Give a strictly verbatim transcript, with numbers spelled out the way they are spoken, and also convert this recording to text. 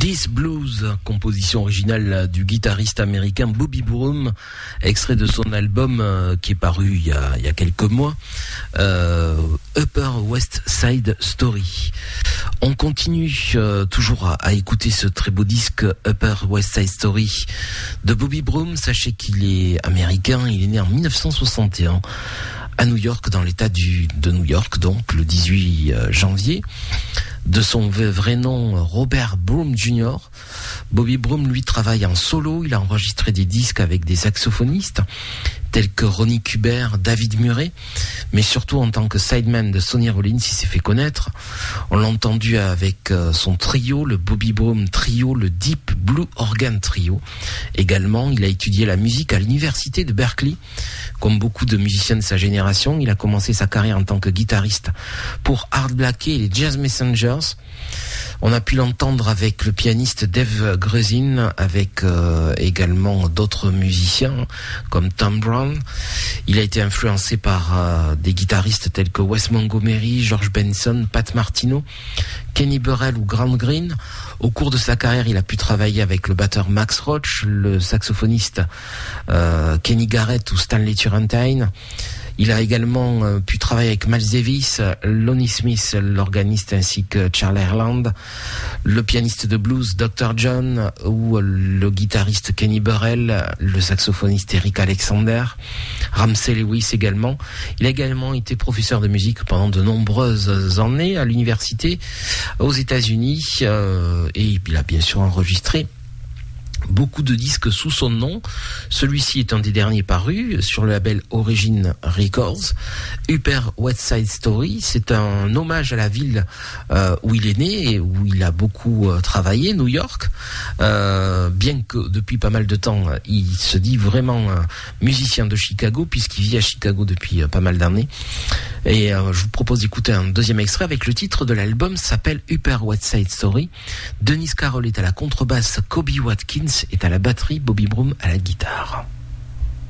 This Blues, composition originale du guitariste américain Bobby Broom, extrait de son album euh, qui est paru il y a, il y a quelques mois, euh, Upper West Side Story. On continue euh, toujours à, à écouter ce très beau disque Upper West Side Story de Bobby Broom. Sachez qu'il est américain, il est né en dix-neuf cent soixante et un à New York, dans l'état du, de New York, donc le dix-huit janvier. De son vrai nom, Robert Broom junior Bobby Broom, lui, travaille en solo. Il a enregistré des disques avec des saxophonistes tels que Ronnie Kubert, David Murray, mais surtout en tant que sideman de Sonny Rollins, il s'est fait connaître. On l'a entendu avec son trio, le Bobby Broom Trio, le Deep Blue Organ Trio. Également, il a étudié la musique à l'université de Berkeley. Comme beaucoup de musiciens de sa génération, il a commencé sa carrière en tant que guitariste pour Art Blakey et les Jazz Messengers. On a pu l'entendre avec le pianiste Dave Grusin, avec euh, également d'autres musiciens comme Tom Brown. Il a été influencé par euh, des guitaristes tels que Wes Montgomery, George Benson, Pat Martino, Kenny Burrell ou Grant Green. Au cours de sa carrière, il a pu travailler avec le batteur Max Roach, le saxophoniste euh, Kenny Garrett ou Stanley Turrentine. Il a également euh, pu travailler avec Miles Davis, Lonnie Smith, l'organiste, ainsi que Charles Ireland, le pianiste de blues docteur John ou le guitariste Kenny Burrell, le saxophoniste Eric Alexander, Ramsey Lewis également. Il a également été professeur de musique pendant de nombreuses années à l'université aux États-Unis euh, et il a bien sûr enregistré beaucoup de disques sous son nom. Celui-ci est un des derniers parus sur le label Origin Records. Upper West Side Story, c'est un hommage à la ville euh, où il est né et où il a beaucoup euh, travaillé, New York. Euh, bien que depuis pas mal de temps, il se dit vraiment euh, musicien de Chicago, puisqu'il vit à Chicago depuis euh, pas mal d'années. Et euh, je vous propose d'écouter un deuxième extrait avec le titre de l'album, s'appelle Upper West Side Story. Dennis Carroll est à la contrebasse, Kobe Watkins est à la batterie, Bobby Broom à la guitare.